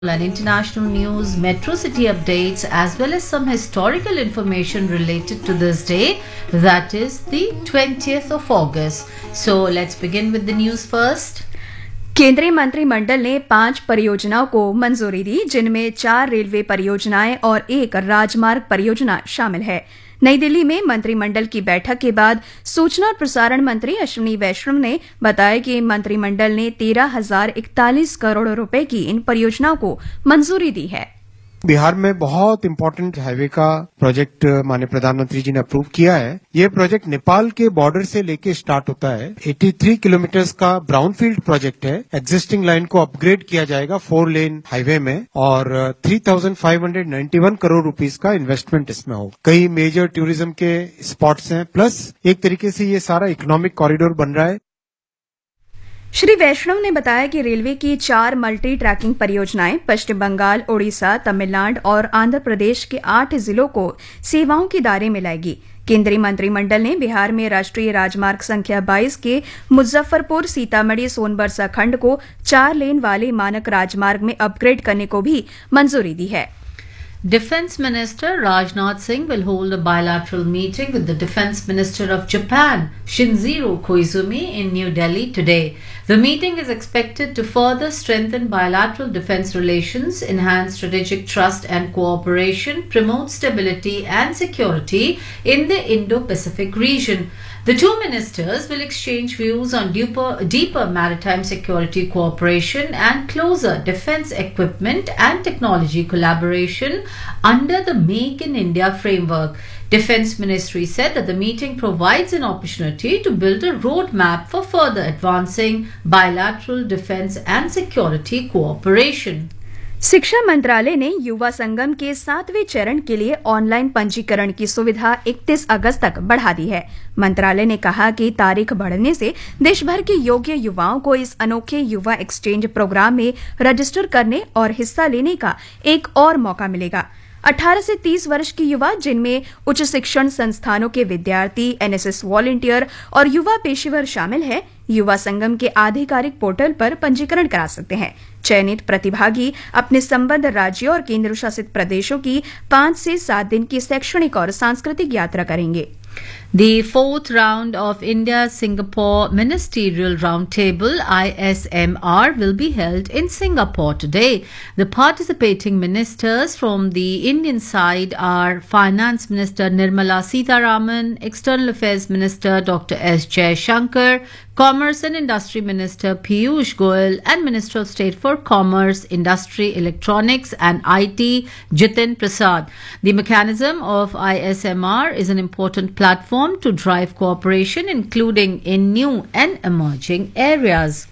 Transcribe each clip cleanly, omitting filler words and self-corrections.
And international news, metro city updates, as well as some historical information related to this day, that is the 20th of August. So let's begin with the news first. केंद्रीय मंत्रिमंडल ने 5 परियोजनाओं को मंजूरी दी, जिनमें 4 railway परियोजनाएं और 1 राजमार्ग परियोजना शामिल है। नई दिल्ली में मंत्रिमंडल की बैठक के बाद सूचना और प्रसारण मंत्री अश्विनी वैष्णव ने बताया कि मंत्रिमंडल ने 13,041 करोड़ रुपए की इन परियोजनाओं को मंजूरी दी है। बिहार में बहुत इम्पोर्टेंट हाईवे का प्रोजेक्ट माननीय प्रधानमंत्री जी ने अप्रूव किया है। ये प्रोजेक्ट नेपाल के बॉर्डर से लेके स्टार्ट होता है। 83 किलोमीटर का ब्राउनफील्ड प्रोजेक्ट है। एग्जिस्टिंग लाइन को अपग्रेड किया जाएगा 4 लेन हाईवे में और 3,591 करोड़ रुपीस का इन्वेस्टमेंट इसमें होगा। कई मेजर टूरिज्म के स्पॉट्स हैं, प्लस एक तरीके से ये सारा इकोनॉमिक कॉरिडोर बन रहा है। श्री वैष्णव ने बताया कि रेलवे की 4 मल्टी ट्रैकिंग परियोजनाएं पश्चिम बंगाल, ओडिशा, तमिलनाडु और आंध्र प्रदेश के 8 जिलों को सेवाओं के दायरे में लाएगी। केंद्रीय मंत्रिमंडल ने बिहार में राष्ट्रीय राजमार्ग संख्या 22 के मुजफ्फरपुर सीतामढ़ी सोनबरसा खंड को 4 लेन वाले मानक राजमार्ग में अपग्रेड करने को भी मंजूरी दी है। Defense Minister Rajnath Singh will hold a bilateral meeting with the Defense Minister of Japan, Shinjiro Koizumi, in New Delhi today. The meeting is expected to further strengthen bilateral defense relations, enhance strategic trust and cooperation, promote stability and security in the Indo-Pacific region. The two ministers will exchange views on deeper maritime security cooperation and closer defense equipment and technology collaboration under the Make in India framework. Defense Ministry said that the meeting provides an opportunity to build a roadmap for further advancing bilateral defense and security cooperation. शिक्षा मंत्रालय ने युवा संगम के 7वें चरण के लिए online पंजीकरण की सुविधा 31 अगस्त तक बढ़ा दी है। मंत्रालय ने कहा कि तारीख बढ़ने से देश भर के योग्य युवाओं को इस अनोखे युवा एक्सचेंज प्रोग्राम में रजिस्टर करने और हिस्सा लेने का एक और मौका मिलेगा। 18 से 30 वर्ष के युवा, जिनमें उच्च शिक्षण संस्थानों के विद्यार्थी, एनएसएस वॉलंटियर और युवा पेशेवर शामिल है, युवा संगम के आधिकारिक पोर्टल पर पंजीकरण करा सकते हैं। चयनित प्रतिभागी अपने संबद्ध राज्यों और केंद्र शासित प्रदेशों की 5 से 7 दिन की शैक्षणिक और सांस्कृतिक यात्रा करेंगे। The 4th round of India-Singapore Ministerial Roundtable (ISMR) will be held in Singapore today. The participating ministers from the Indian side are Finance Minister Nirmala Sitharaman, External Affairs Minister Dr. S. Jaishankar, Commerce and Industry Minister Piyush Goyal, and Minister of State for Commerce, Industry, Electronics and IT Jitin Prasad. The mechanism of ISMR is an important platform to drive cooperation, including in new and emerging areas.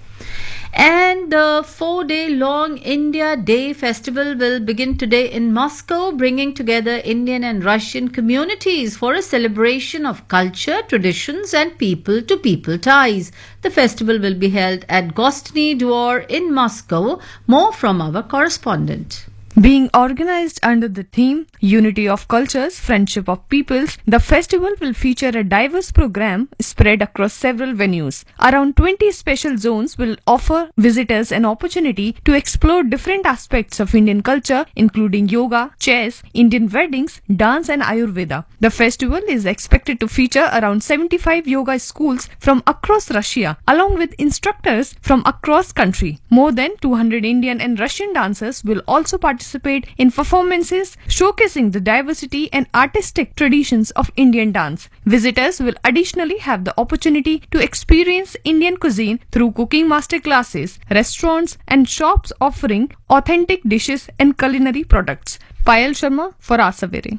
And the 4-day-long India Day festival will begin today in Moscow, bringing together Indian and Russian communities for a celebration of culture, traditions and people-to-people ties. The festival will be held at Gostiny Dvor in Moscow. More from our correspondent. Being organized under the theme Unity of Cultures, Friendship of Peoples, the festival will feature a diverse program spread across several venues. Around 20 special zones will offer visitors an opportunity to explore different aspects of Indian culture, including yoga, chess, Indian weddings, dance and Ayurveda. The festival is expected to feature around 75 yoga schools from across Russia, along with instructors from across country. More than 200 Indian and Russian dancers will also participate in performances showcasing the diversity and artistic traditions of Indian dance. Visitors will additionally have the opportunity to experience Indian cuisine through cooking master classes, restaurants and shops offering authentic dishes and culinary products. Payal Sharma for Aaj Savere।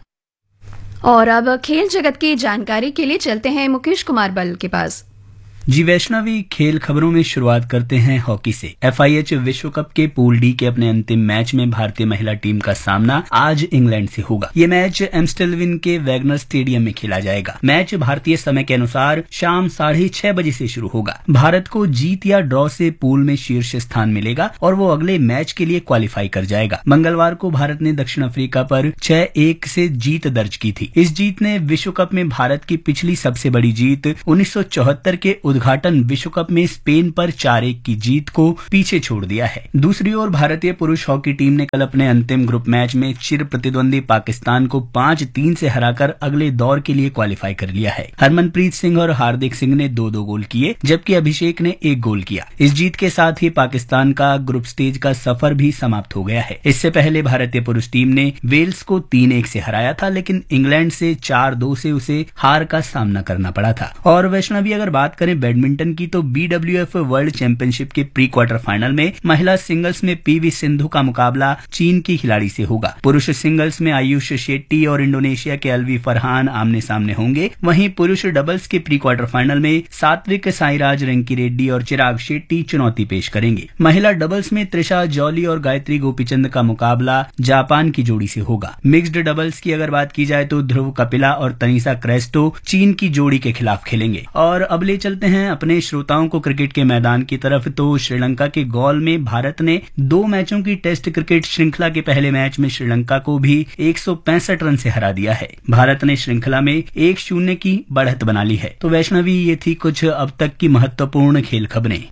और अब खेल जगत की जानकारी के लिए चलते हैं मुकेश कुमार बल के पास। जी वैष्णवी, खेल खबरों में शुरुआत करते हैं हॉकी से। FIH विश्व कप के पूल डी के अपने अंतिम मैच में भारतीय महिला टीम का सामना आज इंग्लैंड से होगा। ये मैच एम्स्टेलविन के वैगनर स्टेडियम में खेला जाएगा। मैच भारतीय समय के अनुसार शाम 6:30 बजे से शुरू होगा। भारत को जीत या ड्रॉ से पूल में शीर्ष स्थान मिलेगा और वो अगले मैच के लिए क्वालिफाई कर जाएगा। मंगलवार को भारत ने दक्षिण अफ्रीका पर 6-1 से जीत दर्ज की थी। इस जीत ने विश्व कप में भारत की पिछली सबसे बड़ी जीत 1974 के उद्घाटन विश्व कप में स्पेन पर 4-1 की जीत को पीछे छोड़ दिया है। दूसरी ओर भारतीय पुरुष हॉकी टीम ने कल अपने अंतिम ग्रुप मैच में चिर प्रतिद्वंदी पाकिस्तान को 5-3 से हराकर अगले दौर के लिए क्वालिफाई कर लिया है। हरमनप्रीत सिंह और हार्दिक सिंह ने 2-2 गोल किए, जबकि अभिषेक ने 1 गोल किया। इस जीत के साथ ही पाकिस्तान का ग्रुप स्टेज का सफर भी समाप्त हो गया है। इससे पहले भारतीय पुरुष टीम ने वेल्स को 3-1 से हराया था, लेकिन इंग्लैंड से 4-2 से उसे हार का सामना करना पड़ा था। और वैष्णवी, अगर बात करें बैडमिंटन की, तो BWF वर्ल्ड चैंपियनशिप के प्री क्वार्टर फाइनल में महिला सिंगल्स में PV सिंधु का मुकाबला चीन की खिलाड़ी से होगा। पुरुष सिंगल्स में आयुष शेट्टी और इंडोनेशिया के अलवी फरहान आमने सामने होंगे। वहीं पुरुष डबल्स के प्री क्वार्टर फाइनल में सात्विक साईराज रंकीरेड्डी और चिराग शेट्टी चुनौती पेश करेंगे। महिला डबल्स में त्रिशा जॉली और गायत्री गोपीचंद का मुकाबला जापान की जोड़ी से होगा। मिक्स्ड डबल्स की अगर बात की जाए तो ध्रुव कपिला और तनीसा क्रेस्टो चीन की जोड़ी के खिलाफ खेलेंगे। और अब ले चलते हैं अपने श्रोताओं को क्रिकेट के मैदान की तरफ। तो श्रीलंका के गौल में भारत ने 2 मैचों की टेस्ट क्रिकेट श्रृंखला के पहले मैच में श्रीलंका को भी 165 रन से हरा दिया है। भारत ने श्रृंखला में 1-0 की बढ़त बना ली है। तो वैष्णवी, ये थी कुछ अब तक की महत्वपूर्ण खेल खबरें।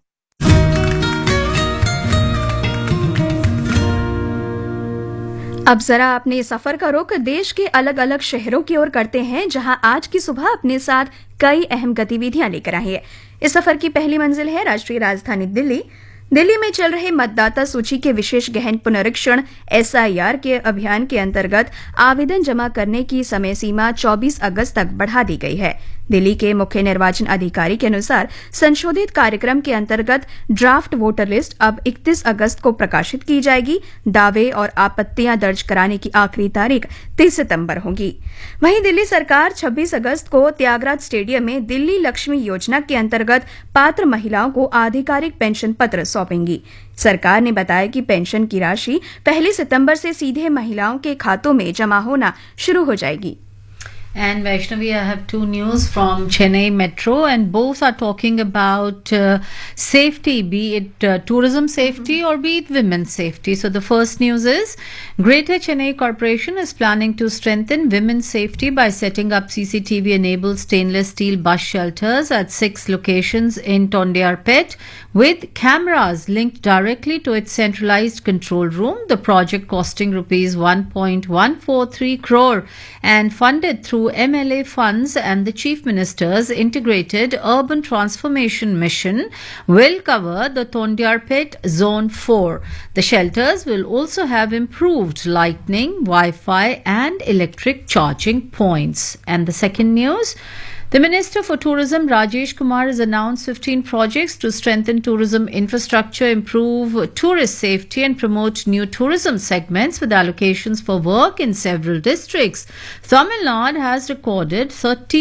अब जरा अपने सफर का रुख देश के अलग अलग शहरों की ओर करते हैं, जहां आज की सुबह अपने साथ कई अहम गतिविधियां लेकर आई है। इस सफर की पहली मंजिल है राष्ट्रीय राजधानी दिल्ली। दिल्ली में चल रहे मतदाता सूची के विशेष गहन पुनरीक्षण SIR के अभियान के अंतर्गत आवेदन जमा करने की समय सीमा 24 अगस्त तक बढ़ा दी गई है। दिल्ली के मुख्य निर्वाचन अधिकारी के अनुसार संशोधित कार्यक्रम के अंतर्गत ड्राफ्ट वोटर लिस्ट अब 31 अगस्त को प्रकाशित की जाएगी। दावे और आपत्तियां दर्ज कराने की आखिरी तारीख 30 सितंबर होगी। वहीं दिल्ली सरकार 26 अगस्त को त्यागराज स्टेडियम में दिल्ली लक्ष्मी योजना के अंतर्गत पात्र महिलाओं को आधिकारिक पेंशन पत्र सौंपेंगी। सरकार ने बताया कि पेंशन की राशि 1 सितंबर से सीधे महिलाओं के खातों में जमा होना शुरू हो जाएगी। And Vaishnavi, I have 2 news from Chennai Metro, and both are talking about safety, be it tourism safety or be it women's safety. So the first news is Greater Chennai Corporation is planning to strengthen women's safety by setting up CCTV-enabled stainless steel bus shelters at 6 locations in Tondiarpet with cameras linked directly to its centralized control room. The project costing rupees 1.143 crore and funded through MLA funds and the Chief Minister's Integrated Urban Transformation Mission will cover the Tondiarpet Zone 4. The shelters will also have improved lighting, Wi-Fi and electric charging points. And the second news, the Minister for Tourism Rajesh Kumar has announced 15 projects to strengthen tourism infrastructure, improve tourist safety and promote new tourism segments with allocations for work in several districts. Tamil Nadu has recorded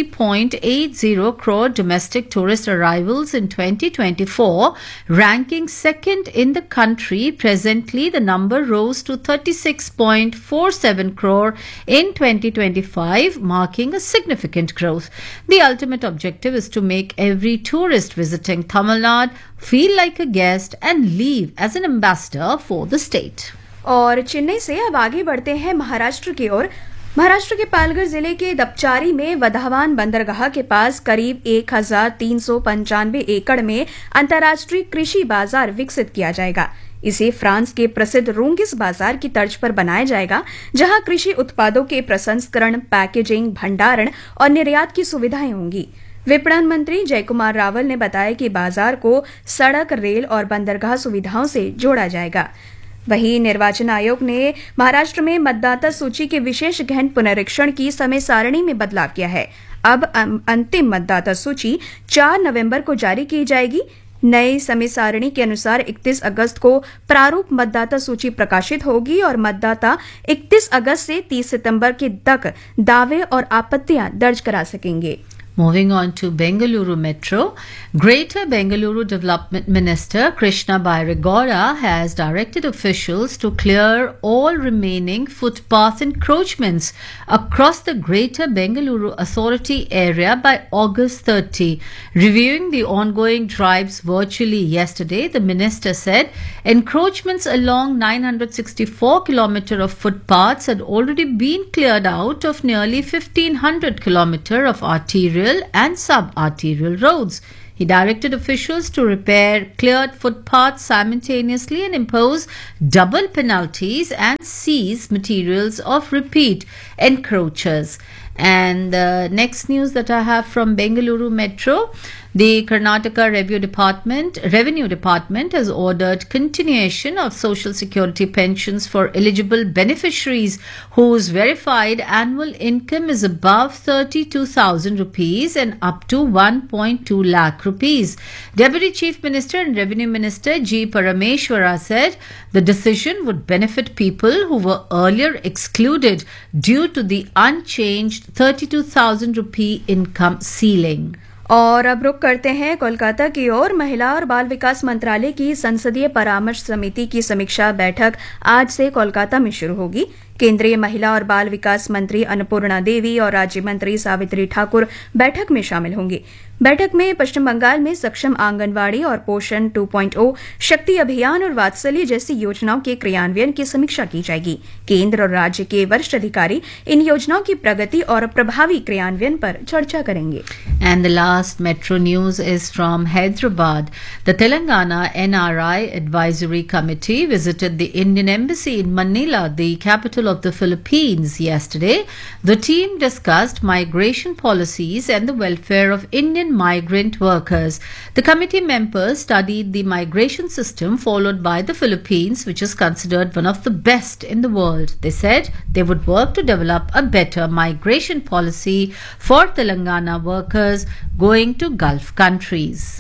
30.80 crore domestic tourist arrivals in 2024, ranking second in the country. Presently, the number rose to 36.47 crore in 2025, marking a significant growth. The ultimate objective is to make every tourist visiting Tamil Nadu feel like a guest and leave as an ambassador for the state. और चेन्नई से अब आगे बढ़ते हैं महाराष्ट्र की ओर। महाराष्ट्र के पालघर जिले के दपचारी में वधावान बंदरगाह के पास करीब 1395 एकड़ में अंतर्राष्ट्रीय कृषि बाजार विकसित किया जाएगा। इसे फ्रांस के प्रसिद्ध रूंगिस बाजार की तर्ज पर बनाया जाएगा, जहां कृषि उत्पादों के प्रसंस्करण, पैकेजिंग, भंडारण और निर्यात की सुविधाएं होंगी। विपणन मंत्री जयकुमार रावल ने बताया कि बाजार को सड़क, रेल और बंदरगाह सुविधाओं से जोड़ा जाएगा। वहीं निर्वाचन आयोग ने महाराष्ट्र में मतदाता सूची के विशेष गहन पुनरीक्षण की समय सारणी में बदलाव किया है। अब अंतिम मतदाता सूची 4 नवंबर को जारी की जाएगी। नई समय सारणी के अनुसार 31 अगस्त को प्रारूप मतदाता सूची प्रकाशित होगी और मतदाता 31 अगस्त से 30 सितंबर के तक दावे और आपत्तियां दर्ज करा सकेंगे। Moving on to Bengaluru Metro, Greater Bengaluru Development Minister Krishna Bairegowda has directed officials to clear all remaining footpath encroachments across the Greater Bengaluru Authority area by August 30. Reviewing the ongoing drives virtually yesterday, the minister said encroachments along 964 kilometers of footpaths had already been cleared out of nearly 1500 kilometers of arterial and sub-arterial roads. He directed officials to repair cleared footpaths simultaneously and impose double penalties and seize materials of repeat encroachers. And the next news that I have from Bengaluru Metro, the Karnataka Revenue Department has ordered continuation of Social Security pensions for eligible beneficiaries whose verified annual income is above 32,000 rupees and up to 1.2 lakh rupees. Deputy Chief Minister and Revenue Minister G. Parameshwara said the decision would benefit people who were earlier excluded due to the unchanged 32,000 rupee income ceiling. और अब रुक करते हैं कोलकाता की ओर। महिला और बाल विकास मंत्रालय की संसदीय परामर्श समिति की समीक्षा बैठक आज से कोलकाता में शुरू होगी। केंद्रीय महिला और बाल विकास मंत्री अन्नपूर्णा देवी और राज्य मंत्री सावित्री ठाकुर बैठक में शामिल होंगी। बैठक में पश्चिम बंगाल में सक्षम आंगनवाड़ी और पोषण 2.0, शक्ति अभियान और वात्सल्य जैसी योजनाओं के क्रियान्वयन की समीक्षा की जाएगी। केंद्र और राज्य के वरिष्ठ अधिकारी इन योजनाओं की प्रगति और प्रभावी क्रियान्वयन पर चर्चा करेंगे। And the last metro news is from Hyderabad. The Telangana NRI Advisory Committee visited the Indian Embassy in Manila, the capital of the Philippines, yesterday. The team discussed migration policies and the welfare of Indian migrant workers. The committee members studied the migration system followed by the Philippines, which is considered one of the best in the world. They said they would work to develop a better migration policy for Telangana workers going to Gulf countries.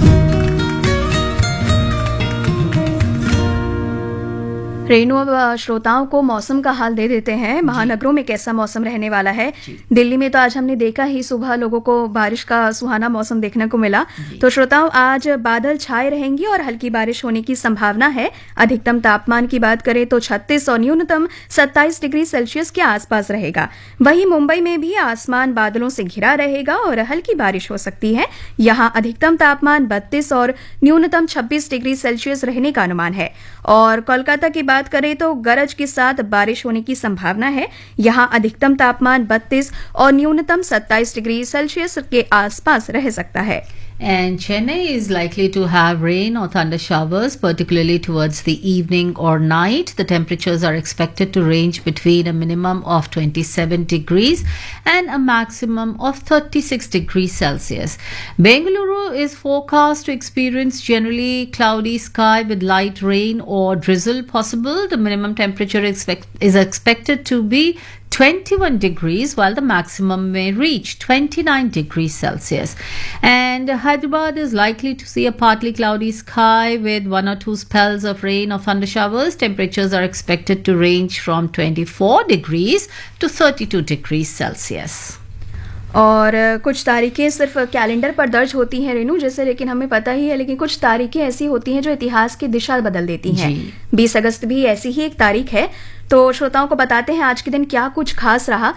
Renu, अब श्रोताओं को मौसम का हाल दे देते हैं। महानगरों में कैसा मौसम रहने वाला है? दिल्ली में तो आज हमने देखा ही, सुबह लोगों को बारिश का सुहाना मौसम देखने को मिला। तो श्रोताओं, आज बादल छाए रहेंगे और हल्की बारिश होने की संभावना है। अधिकतम तापमान की बात करें तो 36 और न्यूनतम 27 डिग्री सेल्सियस के आसपास रहेगा। वहीं मुंबई में भी आसमान बादलों से घिरा रहेगा और हल्की बारिश हो सकती है। यहां अधिकतम तापमान 32 और न्यूनतम 26 डिग्री सेल्सियस रहने का अनुमान है। और कोलकाता की बात करें तो गरज के साथ बारिश होने की संभावना है। यहां अधिकतम तापमान 32 और न्यूनतम 27 डिग्री सेल्सियस के आसपास रह सकता है। And Chennai is likely to have rain or thunder showers, particularly towards the evening or night. The temperatures are expected to range between a minimum of 27 degrees and a maximum of 36 degrees Celsius. Bengaluru is forecast to experience generally cloudy sky with light rain or drizzle possible. The minimum temperature is expected to be 21 degrees, while the maximum may reach 29 degrees Celsius. And Hyderabad is likely to see a partly cloudy sky with 1 or 2 spells of rain or thunder showers. Temperatures are expected to range from 24 degrees to 32 degrees Celsius. और कुछ तारीखें सिर्फ calendar पर दर्ज होती हैं रेनू, जैसे, लेकिन हमें पता ही है, लेकिन कुछ तारीखें ऐसी होती हैं जो इतिहास की दिशा बदल देती हैं। 20 अगस्त भी ऐसी ही एक तारीख है। तो श्रोताओं को बताते हैं आज के दिन क्या कुछ खास रहा।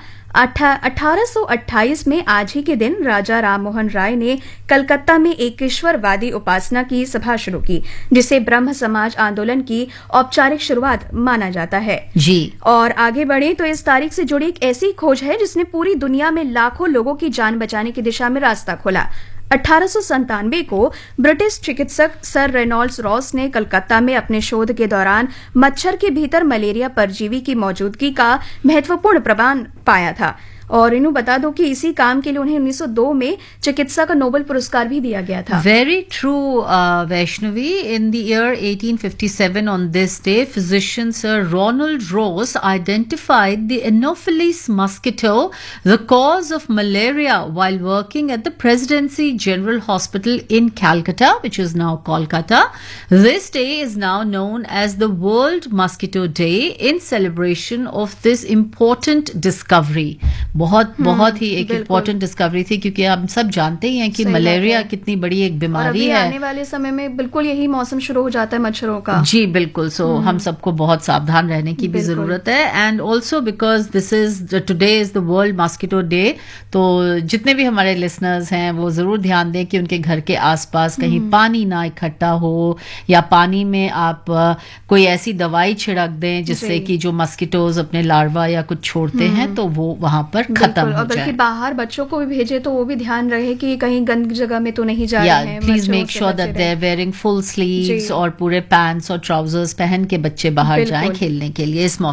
1828 में आज ही के दिन राजा राममोहन राय ने कलकत्ता में एक ईश्वरवादी उपासना की सभा शुरू की, जिसे ब्रह्म समाज आंदोलन की औपचारिक शुरुआत माना जाता है। जी। और आगे बढ़े तो इस तारीख से जुड़ी एक ऐसी खोज है जिसने पूरी दुनिया में लाखों लोगों की जान बचाने की दिशा में रास्ता खोला। 1897 को ब्रिटिश चिकित्सक सर रेनॉल्ड्स रॉस ने कलकत्ता में अपने शोध के दौरान मच्छर के भीतर मलेरिया परजीवी की मौजूदगी का महत्वपूर्ण प्रमाण पाया था। और इन्हें बता दो कि इसी काम के लिए उन्हें 1902 में चिकित्सा का नोबेल पुरस्कार भी दिया गया था। Very true, Vaishnavi. In the year 1857, on this day, physician Sir Ronald Ross identified the Anopheles mosquito, the cause of malaria, while working at the Presidency General Hospital in Calcutta, which is now Kolkata. This day is now known as the World Mosquito Day in celebration of this important discovery. बहुत ही एक important discovery थी, क्योंकि हम सब जानते ही हैं कि malaria कितनी बड़ी एक बीमारी है। आने वाले समय में बिल्कुल यही मौसम शुरू हो जाता है मच्छरों का। जी बिल्कुल। सो हम सबको बहुत सावधान रहने की भी जरूरत है। And also because this is today is the world mosquito day, तो जितने भी हमारे लिसनर्स हैं वो जरूर ध्यान दें कि उनके घर के आसपास कहीं पानी ना इकट्ठा हो, या पानी में आप कोई ऐसी दवाई छिड़क दें जिससे कि जो मॉस्किटोज अपने लार्वा या कुछ छोड़ते हैं तो वो वहां पर पर खत्म बिल्कुल, हो और बल्कि जाए। बाहर बच्चों को भी भेजे तो वो भी ध्यान रहे कि कहीं गंदी जगह में तो नहीं जा रहे हैं। प्लीज मच्छरों मेक से श्योर बचे दैट रहें। They are wearing full sleeves जी। और पूरे पैंट्स और ट्राउजर्स पहन के बच्चे बाहर जाएं बिल्कुल। खेलने के लिए। इस